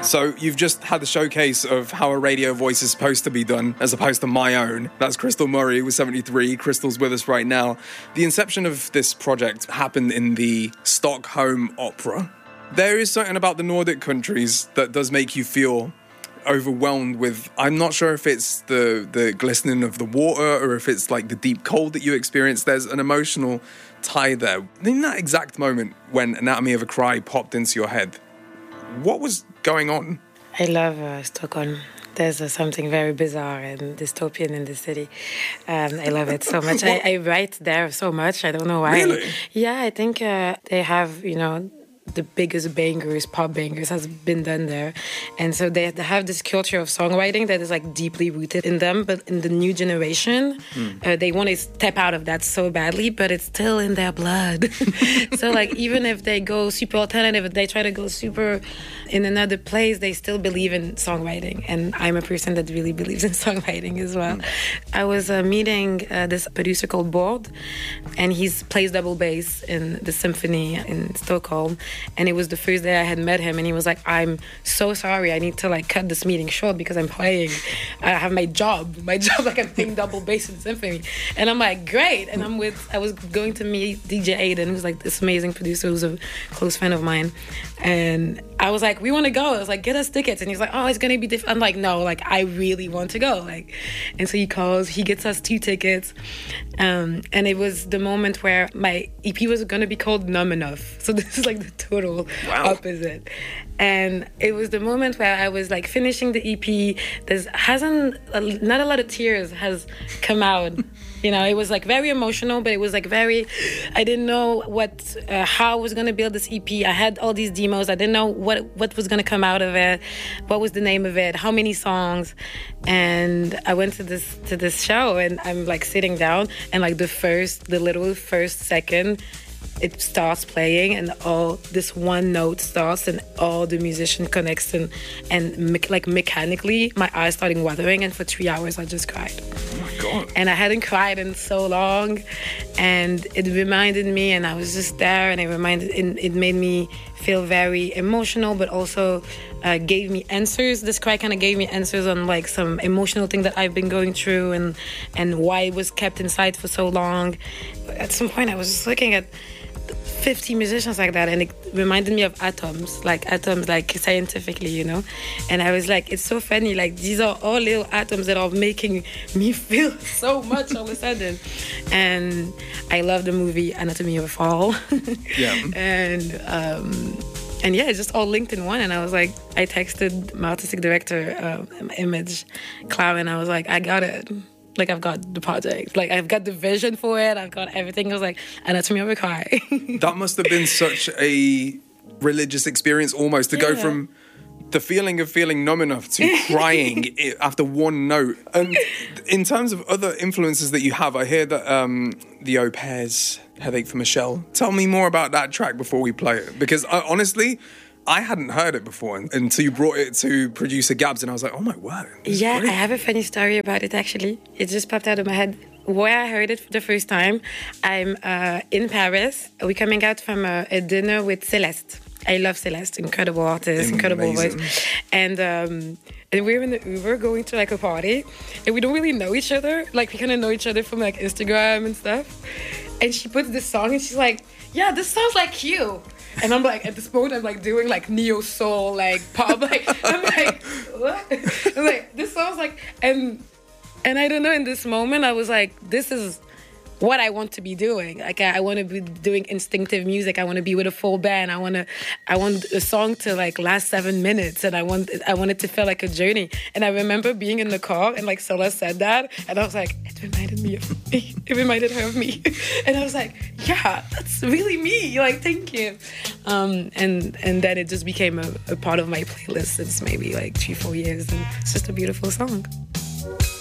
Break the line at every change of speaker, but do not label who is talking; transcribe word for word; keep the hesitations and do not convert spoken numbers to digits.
So you've just had the showcase of how a radio voice is supposed to be done, as opposed to my own. That's Crystal Murray with seventy-three. Crystal's with us right now. The inception of this project happened in the Stockholm Opera. There is something about the Nordic countries that does make you feel overwhelmed with, I'm not sure if it's the, the glistening of the water or if it's like the deep cold that you experience. There's an emotional tie there. In that exact moment when Anatomy of a Cry popped into your head, what was going on?
I love uh, Stockholm. There's uh, something very bizarre and dystopian in the city. Um, I love it so much. I, I write there so much. I don't know why.
Really?
Yeah, I think uh, they have, you know, the biggest bangers, pop bangers has been done there. And so they, they have this culture of songwriting that is like deeply rooted in them. But in the new generation, mm. uh, they want to step out of that so badly, but it's still in their blood. So like even if they go super alternative, if they try to go super in another place, they still believe in songwriting. And I'm a person that really believes in songwriting as well. Mm. I was uh, meeting uh, this producer called Bård, and he plays double bass in the symphony in Stockholm. And it was the first day I had met him, and he was like, I'm so sorry, I need to like cut this meeting short because I'm playing, I have my job, my job, like I'm playing double bass in the symphony. And I'm like, great. And I'm with, I was going to meet D J Aiden, who's like this amazing producer who's a close friend of mine. And I was like, we want to go. I was like, get us tickets. And he's like, oh, it's going to be different. I'm like, no, like I really want to go. Like, and so he calls, he gets us two tickets. Um, and it was the moment where my E P was going to be called Numb Enough. So this is like the total wow. opposite. And it was the moment where I was like finishing the E P. There's hasn't, not a lot of tears has come out. You know, it was like very emotional, but it was like very, I didn't know what, uh, how I was going to build this E P. I had all these demos. I didn't know what, what was going to come out of it. What was the name of it? How many songs? And I went to this, to this show, and I'm like sitting down, and like the first, the little first second, it starts playing, and all this one note starts, and all the musician connects, and, and me- like mechanically, my eyes started watering, and for three hours I just cried.
Oh my God.
And I hadn't cried in so long, and it reminded me, and I was just there, and it reminded, it, it made me feel very emotional, but also uh, gave me answers. This cry kind of gave me answers on like some emotional thing that I've been going through, and and why it was kept inside for so long. At some point, I was just looking at fifty musicians like that, and it reminded me of atoms, like atoms, like scientifically, you know. And I was like, it's so funny, like these are all little atoms that are making me feel so much all of a sudden. And I love the movie Anatomy of a Fall.
Yeah.
And um, and yeah, it's just all linked in one. And I was like, I texted my artistic director, uh, Image, Clara, and I was like, I got it. Like, I've got the project. Like, I've got the vision for it. I've got everything. I was like, Anatomy of a Cry.
That must have been such a religious experience almost, to yeah. go from the feeling of feeling numb enough to crying after one note. And in terms of other influences that you have, I hear that um, the Au Pairs, Headache for Michelle. Tell me more about that track before we play it. Because I, honestly, I hadn't heard it before until you brought it to producer Gabs, and I was like, oh my word.
Yeah, I have a funny story about it, actually. It just popped out of my head. Where I heard it for the first time, I'm uh, in Paris. We're coming out from a, a dinner with Celeste. I love Celeste, incredible artist, incredible
Amazing.
voice. And um, and we were in the Uber going to like a party, and we don't really know each other. Like, we kind of know each other from like Instagram and stuff. And she puts this song, and she's like, yeah, this sounds like you. And I'm like, at this point, I'm like doing like neo soul, like pop, like I'm like, what? I'm like, this sounds like, and and I don't know. In this moment, I was like, this is what I want to be doing. Like, I, I want to be doing instinctive music. I want to be with a full band. I want to, I want a song to like last seven minutes, and I want, I want it to feel like a journey. And I remember being in the car, and like Sola said that, and I was like, it reminded me of me. It reminded her of me, and I was like, yeah, that's really me. Like, thank you. Um, and and then it just became a, a part of my playlist since maybe like three, four years, and it's just a beautiful song.